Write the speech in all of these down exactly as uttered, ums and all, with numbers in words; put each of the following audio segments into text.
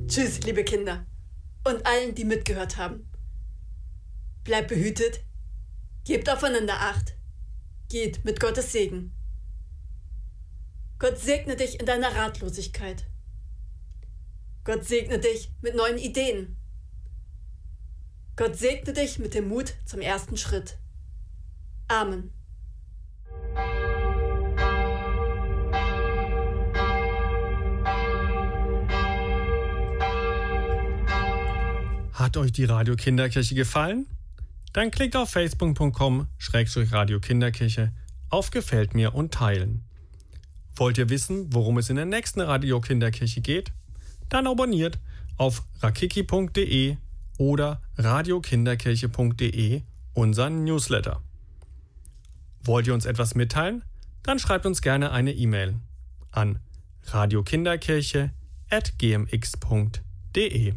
Tschüss, liebe Kinder. Und allen, die mitgehört haben. Bleibt behütet, gebt aufeinander Acht, geht mit Gottes Segen. Gott segne dich in deiner Ratlosigkeit. Gott segne dich mit neuen Ideen. Gott segne dich mit dem Mut zum ersten Schritt. Amen. Hat euch die Radio Kinderkirche gefallen? Dann klickt auf facebook punkt com Schrägstrich Radio Kinderkirche auf Gefällt mir und teilen. Wollt ihr wissen, worum es in der nächsten Radio Kinderkirche geht? Dann abonniert auf rakiki punkt de oder radiokinderkirche punkt de unseren Newsletter. Wollt ihr uns etwas mitteilen? Dann schreibt uns gerne eine E-Mail an radiokinderkirche at gmx punkt de.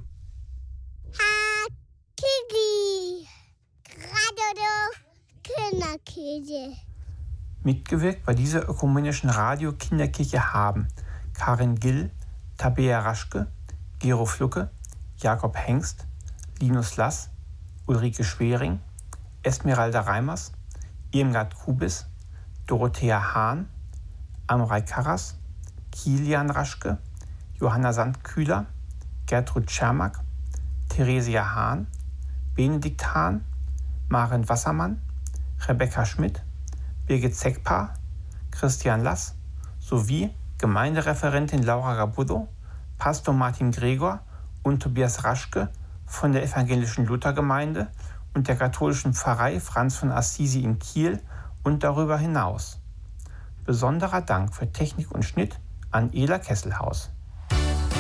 Kiki, Radio Kinderkirche. Mitgewirkt bei dieser ökumenischen Radio Kinderkirche haben Karin Gill, Tabea Raschke, Gero Flucke, Jakob Hengst, Linus Lass, Ulrike Schwering, Esmeralda Reimers, Irmgard Kubis, Dorothea Hahn, Amrei Karras, Kilian Raschke, Johanna Sandkühler, Gertrud Schermack, Theresia Hahn, Benedikt Hahn, Maren Wassermann, Rebecca Schmidt, Birgit Zeckpa, Christian Lass sowie Gemeindereferentin Laura Gabuddo, Pastor Martin Gregor und Tobias Raschke von der evangelischen Luthergemeinde und der katholischen Pfarrei Franz von Assisi in Kiel und darüber hinaus. Besonderer Dank für Technik und Schnitt an Ela Kesselhaus.